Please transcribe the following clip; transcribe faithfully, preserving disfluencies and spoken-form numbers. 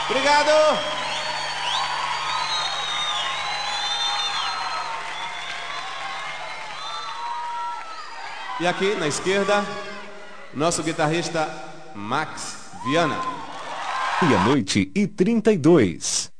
Obrigado! E aqui na esquerda, nosso guitarrista Max Viana. Meia-noite e trinta e dois.